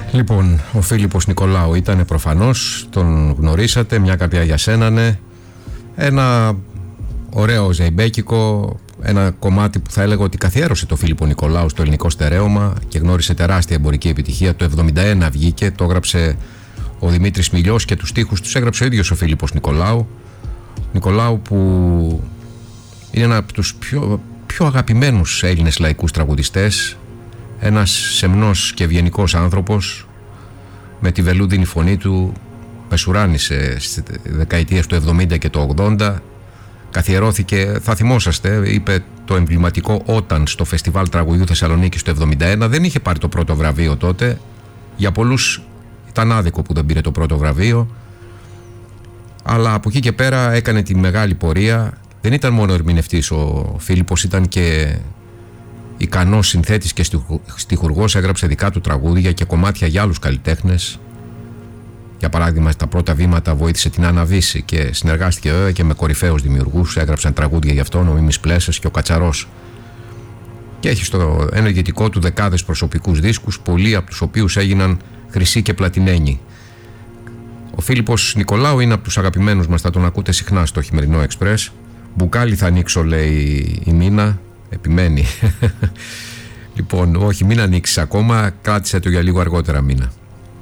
Λοιπόν, ο Φίλιππος Νικολάου ήταν προφανώς, τον γνωρίσατε, μια καρδιά για σένανε. Ένα ωραίο ζεϊμπέκικο, ένα κομμάτι που θα έλεγα ότι καθιέρωσε το Φίλιππο Νικολάου στο ελληνικό στερέωμα και γνώρισε τεράστια εμπορική επιτυχία. Το 1971 βγήκε, το έγραψε ο Δημήτρης Μιλιός και τους στίχους τους έγραψε ο ίδιος ο Φίλιππος Νικολάου. Νικολάου που είναι ένα από τους πιο αγαπημένους Έλληνες λαϊκούς τραγουδιστές, ένας σεμνός και ευγενικός άνθρωπος, με τη βελούδινη φωνή του μεσουράνησε στις δεκαετίες του 70 και του 80. Καθιερώθηκε, θα θυμόσαστε, είπε το εμβληματικό «Όταν» στο Φεστιβάλ Τραγουδιού Θεσσαλονίκης το 71. Δεν είχε πάρει το πρώτο βραβείο τότε. Για πολλούς ήταν άδικο που δεν πήρε το πρώτο βραβείο, αλλά από εκεί και πέρα έκανε τη μεγάλη πορεία. Δεν ήταν μόνο ερμηνευτής ο Φίλιππος, ήταν και ικανός συνθέτης και στιχουργός. Έγραψε δικά του τραγούδια και κομμάτια για άλλους καλλιτέχνες. Για παράδειγμα, στα πρώτα βήματα βοήθησε την Άννα Βύση και συνεργάστηκε βέβαια και με κορυφαίους δημιουργούς. Έγραψαν τραγούδια γι' αυτόν ο Μίμης Πλέσσας και ο Κατσαρός. Και έχει στο ενεργητικό του δεκάδες προσωπικούς δίσκους, πολλοί από τους οποίους έγιναν χρυσοί και πλατινένοι. Ο Φίλιππος Νικολάου είναι από τους αγαπημένους μας, θα τον ακούτε συχνά στο Χειμερινό Εξπρές. Μπουκάλι θα ανοίξω, λέει η Μίνα, επιμένει. Λοιπόν, όχι, μην ανοίξεις ακόμα, κράτησε το για λίγο αργότερα, Μίνα.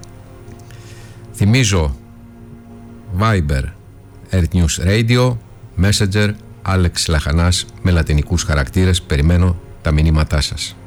Θυμίζω Viber, Earth News Radio, Messenger, Άλεξ Λαχανάς με λατινικούς χαρακτήρες. Περιμένω τα μηνύματά σας.